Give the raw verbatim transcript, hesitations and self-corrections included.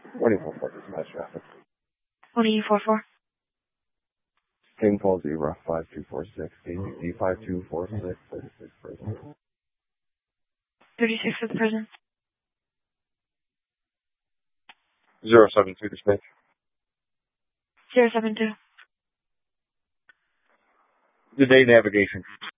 twenty-four four, dispatch traffic. What are you for for? King Paul Zebra, five two four six, D D five two four six, thirty-six prison. thirty-six for the prison. zero seven two, dispatch. zero seven two. Good day, navigation.